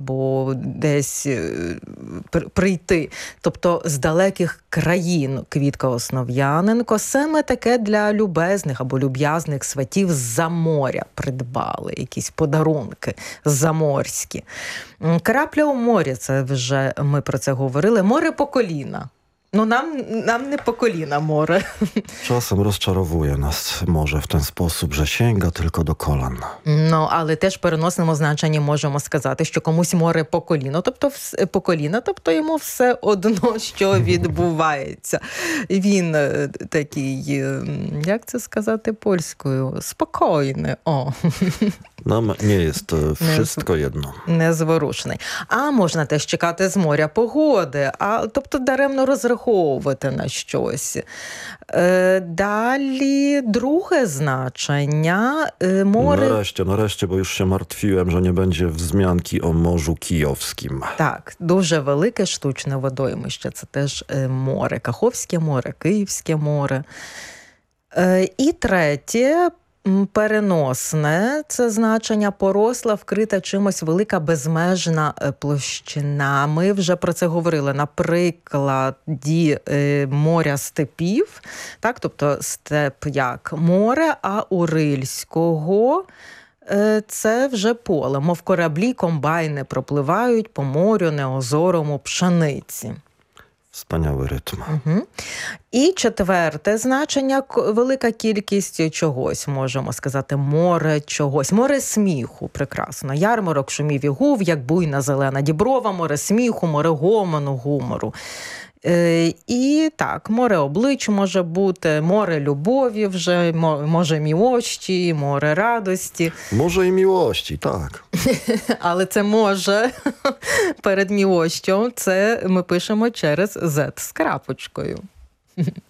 або десь прийти. Тобто з далеких країн Квітка Основ'яненко саме таке для любезних або люб'язних сватів з-за моря придбали, якісь подарунки заморські. Крапля у морі, це вже ми про це говорили. Море по коліна. No nam nie po kolina more. Czasem rozczarowuje nas morze w ten sposób, że sięga tylko do kolan. No, але теж в переносному значенні можемо сказати, що комусь море по коліна, тобто йому все одно, що відбувається. Він такий, як це сказати польською, спокійний. Nam nie jest wszystko jedno. Незворушний. А можна теж чекати з моря погоди, тобто даремно розраховувати на щось. Далі друге значення. Море... Nareszcie, bo już się martwiłem, że nie będzie wzmianki o Morzu Kijowskim. Так, дуже велике штучне водоймище. Це теж море. Каховське море, Київське море. І третє, переносне, це значення поросла, вкрита чимось велика безмежна площина. Ми вже про це говорили на прикладі моря степів, так, тобто степ як море, а у Рильського це вже поле, мов кораблі, комбайни пропливають по морю неозорому пшениці. Wspaniały rytm. Угу. І четверте значення – велика кількість чогось, можемо сказати, море чогось. Море сміху, прекрасно. Ярмарок шумів і гув, як буйна зелена діброва, море сміху, море гомону, гумору. І так, море облич може бути, море любові вже, може мілощі, море радості. Może i miłości, tak. Але це може перед мілощом, це ми пишемо через Z з крапочкою.